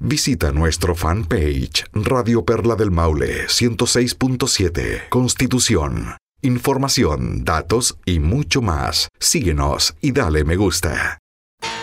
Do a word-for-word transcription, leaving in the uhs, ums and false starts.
Visita nuestro fanpage Radio Perla del Maule ciento seis punto siete, Constitución. Información, datos y mucho más. Síguenos y dale me gusta.